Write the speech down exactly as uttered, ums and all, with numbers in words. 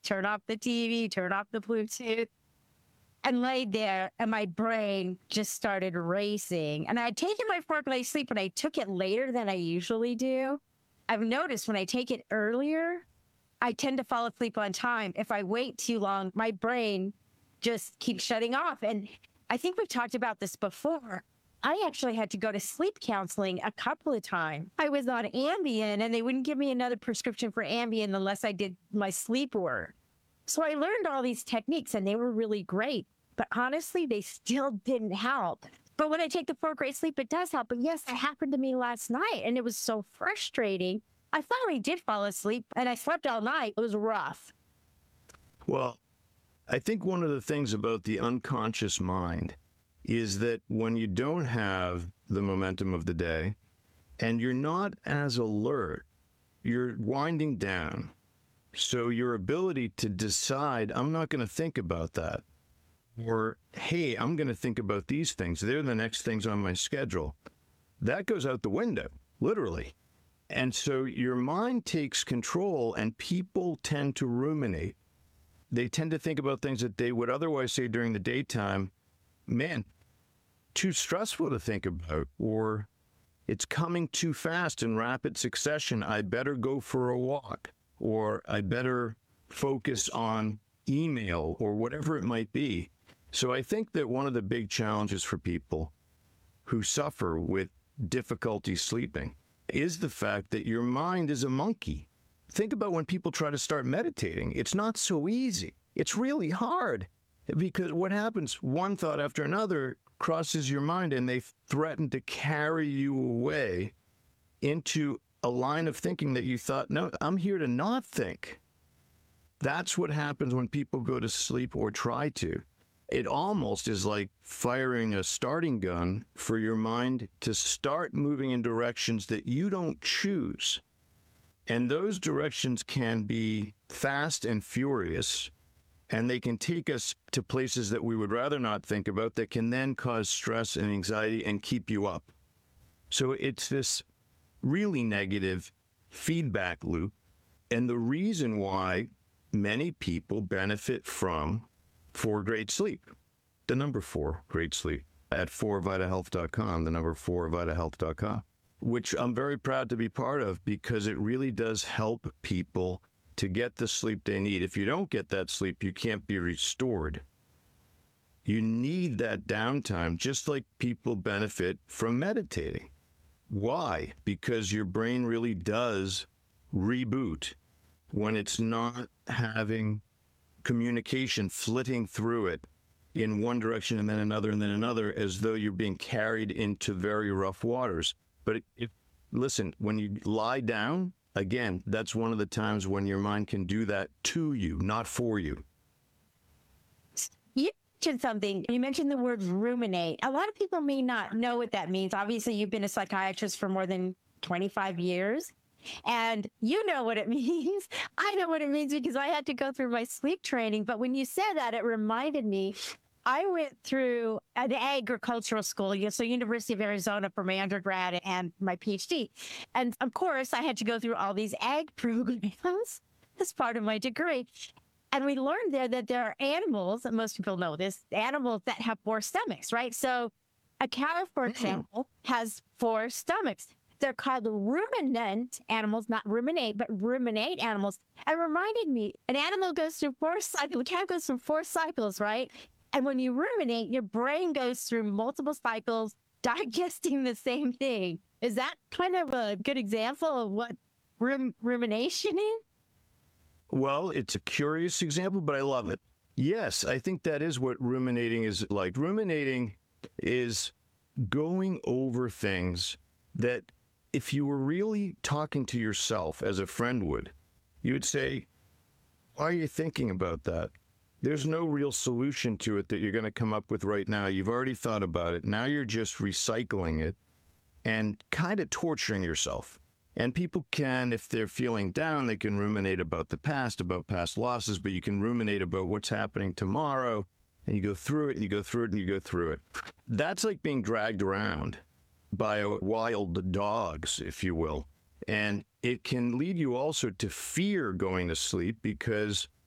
turn off the T V, turn off the Bluetooth, and laid there, and my brain just started racing. And I had taken my four-night sleep, but I took it later than I usually do. I've noticed when I take it earlier, I tend to fall asleep on time. If I wait too long, my brain just keeps shutting off. And I think we've talked about this before. I actually had to go to sleep counseling a couple of times. I was on Ambien, and they wouldn't give me another prescription for Ambien unless I did my sleep work. So I learned all these techniques, and they were really great. But honestly, they still didn't help. But when I take the four great sleep, it does help. But yes, it happened to me last night, and it was so frustrating. I finally did fall asleep, and I slept all night. It was rough. Well, I think one of the things about the unconscious mind is that when you don't have the momentum of the day and you're not as alert, you're winding down. So your ability to decide, I'm not going to think about that, or, hey, I'm going to think about these things, they're the next things on my schedule, that goes out the window, literally. And so your mind takes control, and people tend to ruminate. They tend to think about things that they would otherwise say during the daytime, man, too stressful to think about, or it's coming too fast in rapid succession, I better go for a walk, or I better focus on email, or whatever it might be. So I think that one of the big challenges for people who suffer with difficulty sleeping is the fact that your mind is a monkey. Think about when people try to start meditating. It's not so easy. It's really hard, because what happens, one thought after another crosses your mind, and they threaten to carry you away into a line of thinking that you thought, no, I'm here to not think. That's what happens when people go to sleep or try to. It almost is like firing a starting gun for your mind to start moving in directions that you don't choose. And those directions can be fast and furious, and they can take us to places that we would rather not think about, that can then cause stress and anxiety and keep you up. So it's this really negative feedback loop. And the reason why many people benefit from four great sleep, the number four great sleep, at four vita health dot com, the number four vita health dot com, which I'm very proud to be part of, because it really does help people to get the sleep they need. If you don't get that sleep, you can't be restored. You need that downtime, just like people benefit from meditating. Why? Because your brain really does reboot when it's not having communication flitting through it in one direction and then another and then another, as though you're being carried into very rough waters. But if, listen, when you lie down, again, that's one of the times when your mind can do that to you, not for you. You mentioned something. You mentioned the word ruminate. A lot of people may not know what that means. Obviously, you've been a psychiatrist for more than twenty-five years. And you know what it means. I know what it means because I had to go through my sleep training. But when you said that, it reminded me, I went through an agricultural school, so University of Arizona for my undergrad and my PhD. And of course, I had to go through all these ag programs as part of my degree. And we learned there that there are animals, and most people know this, animals that have four stomachs, right? So a cow, for example, has four stomachs. They're called ruminant animals, not ruminate, but ruminate animals. It reminded me, an animal goes through four cycles, a cow goes through four cycles, right? And when you ruminate, your brain goes through multiple cycles, digesting the same thing. Is that kind of a good example of what rum- rumination is? Well, it's a curious example, but I love it. Yes, I think that is what ruminating is like. Ruminating is going over things that, if you were really talking to yourself as a friend would, you would say, why are you thinking about that? There's no real solution to it that you're going to come up with right now. You've already thought about it. Now you're just recycling it and kind of torturing yourself. And people can, if they're feeling down, they can ruminate about the past, about past losses, but you can ruminate about what's happening tomorrow, and you go through it, and you go through it, and you go through it. That's like being dragged around by wild dogs, if you will. And it can lead you also to fear going to sleep, because